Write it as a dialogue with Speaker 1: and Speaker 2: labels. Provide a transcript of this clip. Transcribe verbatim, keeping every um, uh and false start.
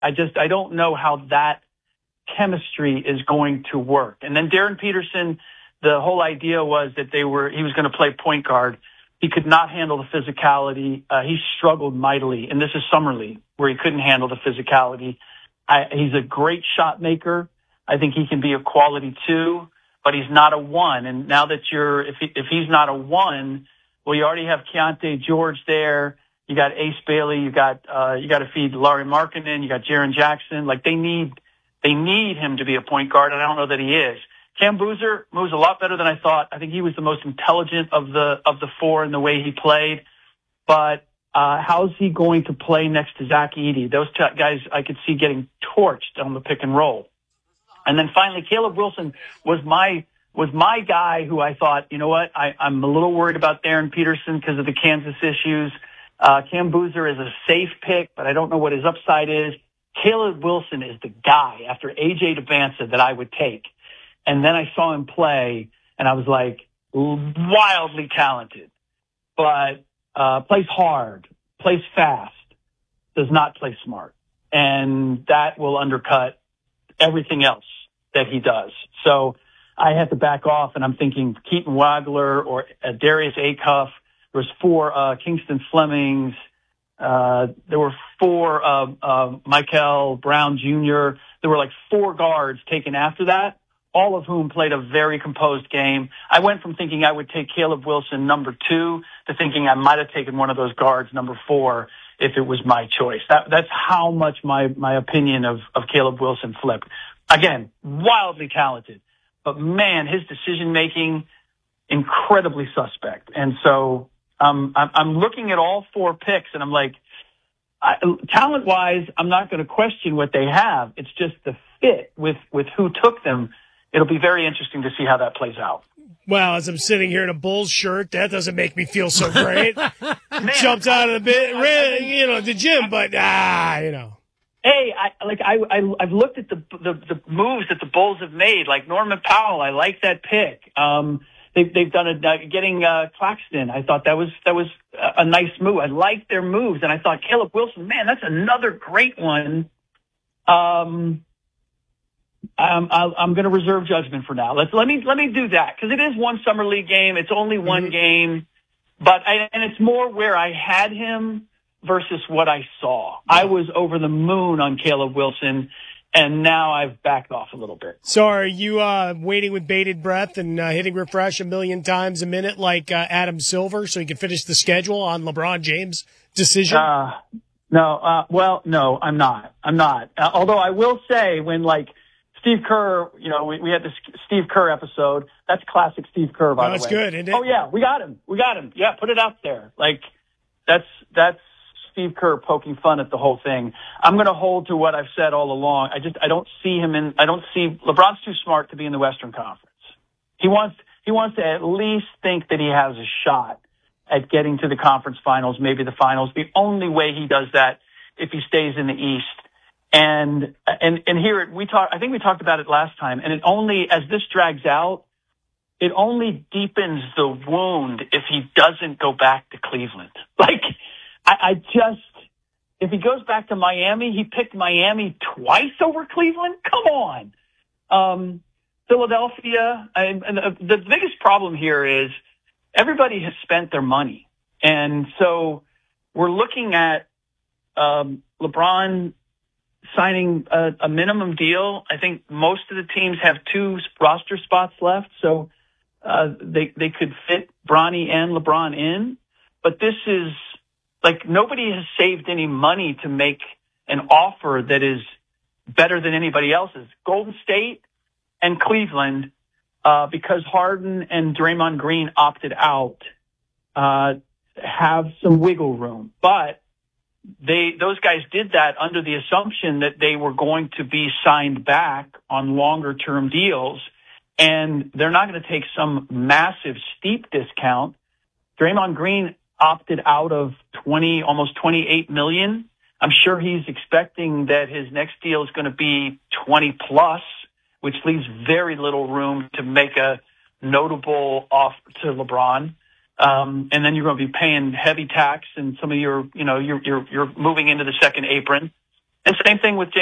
Speaker 1: I just, I don't know how that chemistry is going to work. And then Darren Peterson, the whole idea was that they were, he was going to play point guard. He could not handle the physicality. Uh, he struggled mightily. And this is Summer League where he couldn't handle the physicality. I, he's a great shot maker. I think he can be a quality two, but he's not a one. And now that you're, if he, if he's not a one, well, you already have Keontae George there. You got Ace Bailey. You got, uh, you got to feed Lauri Markkanen. You got Jaren Jackson. Like they need, they need him to be a point guard. And I don't know that he is. Cam Boozer moves a lot better than I thought. I think he was the most intelligent of the, of the four in the way he played. But, uh, how's he going to play next to Zach Edey? Those t- guys I could see getting torched on the pick and roll. And then finally, Caleb Wilson was my, was my guy who I thought, you know what, I, I'm a little worried about Darren Peterson because of the Kansas issues. Uh, Cam Boozer is a safe pick, but I don't know what his upside is. Caleb Wilson is the guy after A J Debance that I would take. And then I saw him play and I was like, wildly talented, but, uh, plays hard, plays fast, does not play smart. And that will undercut everything else that he does. So I had to back off, and I'm thinking Keaton Wagler or uh, Darius Acuff. There was four uh, Kingston Flemings. Uh, there were four uh, uh, Michael Brown Junior There were like four guards taken after that, all of whom played a very composed game. I went from thinking I would take Caleb Wilson number two to thinking I might have taken one of those guards number four if it was my choice. That, that's how much my, my opinion of, of Caleb Wilson flipped. Again, wildly talented, but man, his decision making, incredibly suspect. And so um, I'm, I'm looking at all four picks and I'm like, I, talent wise, I'm not going to question what they have. It's just the fit with, with who took them. It'll be very interesting to see how that plays out.
Speaker 2: Well, as I'm sitting here in a Bulls shirt, that doesn't make me feel so great. Jumped out of the bit, you know, the gym, but ah, you know.
Speaker 1: Hey, I like I, I I've looked at the, the the moves that the Bulls have made. Like Norman Powell, I like that pick. Um, they've they've done a uh, getting uh, Claxton. I thought that was that was a, a nice move. I like their moves, and I thought Caleb Wilson, man, that's another great one. Um. I'm, I'm going to reserve judgment for now. Let's let me let me do that because it is one summer league game. It's only one mm-hmm. game, but I, and it's more where I had him versus what I saw. Yeah. I was over the moon on Caleb Wilson, and now I've backed off a little bit.
Speaker 2: So are you uh, waiting with bated breath and uh, hitting refresh a million times a minute like uh, Adam Silver so you can finish the schedule on LeBron James' decision?
Speaker 1: Uh, no, uh, well, no, I'm not. I'm not. Uh, although I will say when like. Steve Kerr, you know, we, we had this Steve Kerr episode. That's classic Steve Kerr, by
Speaker 2: oh,
Speaker 1: the way.
Speaker 2: That's good, isn't it?
Speaker 1: Oh, yeah, we got him. We got him. Yeah, put it out there. Like, that's that's Steve Kerr poking fun at the whole thing. I'm going to hold to what I've said all along. I just, I don't see him in, I don't see, LeBron's too smart to be in the Western Conference. He wants, he wants to at least think that he has a shot at getting to the conference finals, maybe the finals. The only way he does that if he stays in the East. And, and, and here we talk, I think we talked about it last time, and it only, as this drags out, it only deepens the wound if he doesn't go back to Cleveland. Like, I, I just, if he goes back to Miami, he picked Miami twice over Cleveland? Come on. Um, Philadelphia, and, and the, the biggest problem here is everybody has spent their money. And so we're looking at, um, LeBron signing a, a minimum deal. I think most of the teams have two roster spots left, so uh, they they could fit Bronny and LeBron in. But this is like nobody has saved any money to make an offer that is better than anybody else's. Golden State and Cleveland, uh, because Harden and Draymond Green opted out, uh, have some wiggle room, but They, those guys did that under the assumption that they were going to be signed back on longer term deals, and they're not going to take some massive steep discount. Draymond Green opted out of twenty, almost twenty-eight million. I'm sure he's expecting that his next deal is going to be twenty plus, which leaves very little room to make a notable offer to LeBron. Um, and then you're going to be paying heavy tax and some of your, you know, you're, you're, you're moving into the second apron. And same thing with James